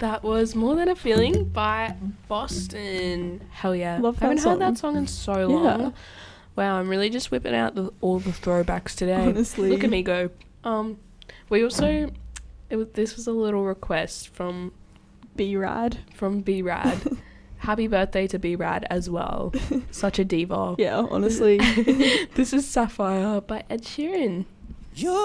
That was More Than a Feeling by Boston. Hell yeah. Love that I haven't song. heard that song in so long. Yeah. Wow, I'm really just whipping out all the throwbacks today. Honestly. Look at me go. We also... this was a little request from B-Rad. B-Rad. Happy birthday to B-Rad as well. Such a diva. Yeah, honestly. This is Sapphire by Ed Sheeran.